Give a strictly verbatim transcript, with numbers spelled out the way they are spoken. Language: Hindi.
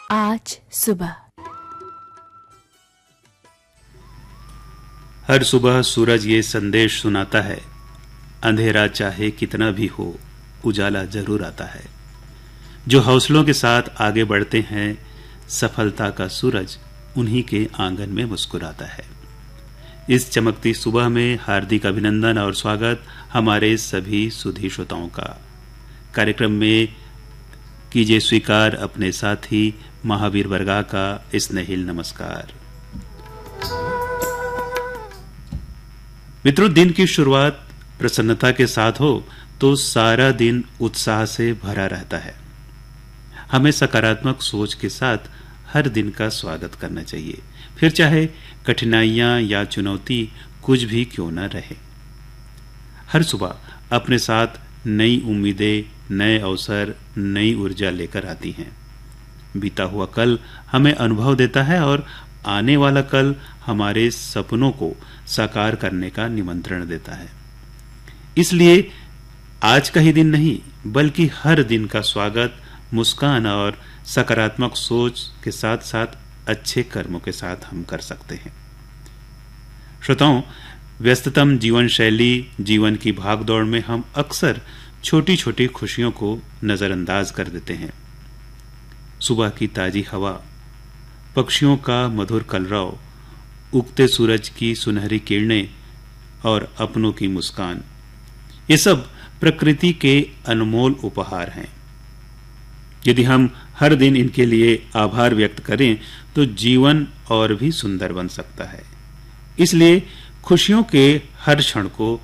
आज सुबह। हर सुबह सूरज ये संदेश सुनाता है, अंधेरा चाहे कितना भी हो उजाला जरूर आता है। जो हौसलों के साथ आगे बढ़ते हैं, सफलता का सूरज उन्हीं के आंगन में मुस्कुराता है। इस चमकती सुबह में हार्दिक अभिनंदन और स्वागत हमारे सभी सुधी श्रोताओं का। कार्यक्रम में कीजिए स्वीकार अपने साथी महावीर वर्गा का स्नेहिल नमस्कार। मित्रों, दिन की शुरुआत प्रसन्नता के साथ हो तो सारा दिन उत्साह से भरा रहता है। हमें सकारात्मक सोच के साथ हर दिन का स्वागत करना चाहिए, फिर चाहे कठिनाइयां या चुनौती कुछ भी क्यों न रहे। हर सुबह अपने साथ नई उम्मीदें, नए अवसर, नई ऊर्जा लेकर आती हैं। बीता हुआ कल हमें अनुभव देता है और आने वाला कल हमारे सपनों को साकार करने का निमंत्रण देता है। इसलिए आज का ही दिन नहीं, बल्कि हर दिन का स्वागत मुस्कान और सकारात्मक सोच के साथ साथ अच्छे कर्मों के साथ हम कर सकते हैं। श्रोताओं, व्यस्ततम जीवन शैली, जीवन की भागदौड़ में हम अक्सर छोटी छोटी खुशियों को नजरअंदाज कर देते हैं। सुबह की ताजी हवा, पक्षियों का मधुर कलरव, उगते सूरज की सुनहरी किरणें और अपनों की मुस्कान, ये सब प्रकृति के अनमोल उपहार हैं। यदि हम हर दिन इनके लिए आभार व्यक्त करें तो जीवन और भी सुंदर बन सकता है। इसलिए खुशियों के हर क्षण को